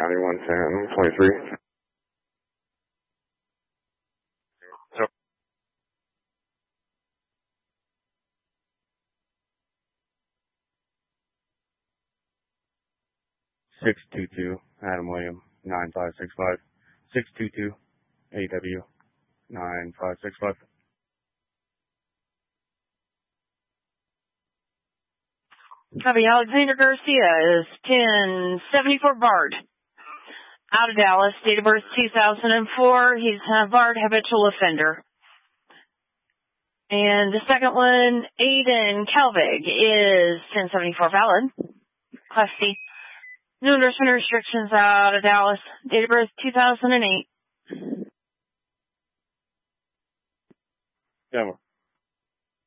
County 110, 23. So, 622, Adam William, 9565. 622, AW, 9565. Copy. Alexander Garcia is 1074 Bard. Out of Dallas, date of birth 2004. He's a Bard habitual offender. And the second one, Aiden Kelvig, is 1074 valid. Class C. No endorsement restrictions, out of Dallas. Date of birth 2008. Yeah.